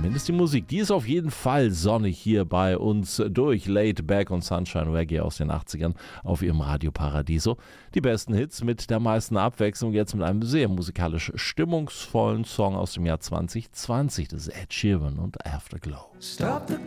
zumindest die Musik. Die ist auf jeden Fall sonnig hier bei uns durch Laid Back und Sunshine Reggae aus den 80ern auf ihrem Radio Paradiso. Die besten Hits mit der meisten Abwechslung, jetzt mit einem sehr musikalisch stimmungsvollen Song aus dem Jahr 2020. Das ist Ed Sheeran und Afterglow. Stop the